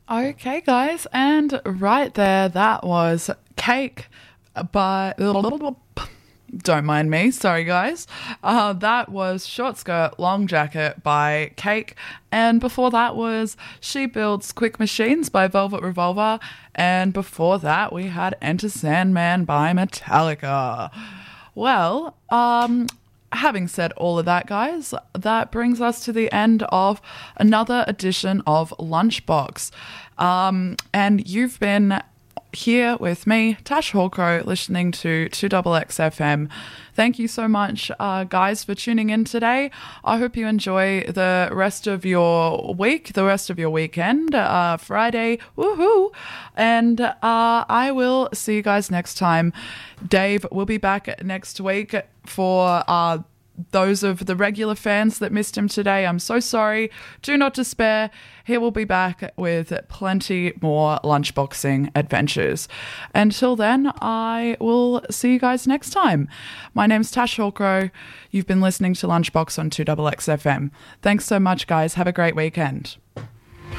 Okay, guys, and right there, that was Cake by. Don't mind me, sorry, guys. That was Short Skirt, Long Jacket by Cake, and before that was She Builds Quick Machines by Velvet Revolver, and before that, we had Enter Sandman by Metallica. Well, having said all of that, guys, that brings us to the end of another edition of Lunchbox. And you've been here with me, Tash Hawkrow, listening to 2XX FM. Thank you so much, guys, for tuning in today. I hope you enjoy the rest of your week, the rest of your weekend, Friday, woohoo! And I will see you guys next time. Dave will be back next week for those of the regular fans that missed him today. I'm so sorry. Do not despair. He will be back with plenty more lunchboxing adventures. Until then, I will see you guys next time. My name's Tash Hawkrow. You've been listening to Lunchbox on 2XX FM. Thanks so much, guys. Have a great weekend.